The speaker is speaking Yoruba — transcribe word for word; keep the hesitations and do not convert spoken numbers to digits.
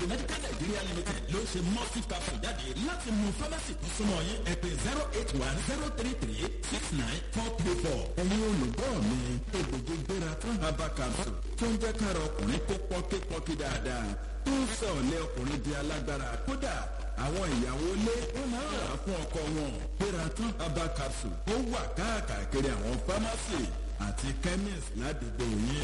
Medical Nigeria Limited ló ń ṣe mustif capsule jáde láti mú fámásì tó súnmọ́ yín ẹ pè zero eight one zero three three six nine four three four. ẹ̀yin olùgbọ́ mi egbògi gbéra fún herbal capsule tó ń jẹ́ kára ọkùnrin kó pọ́nkípọ́nkí dáadáa tó ń sọ ọ̀lẹ́ ọkùnrin di alágbára kódà àwọn ìyàwó ilé wọn máa ń rà fún ọkọ wọn. gbéra fún herbal capsule ó wà káàkiri àwọn fámásì àti chemist ládùúgbò yín.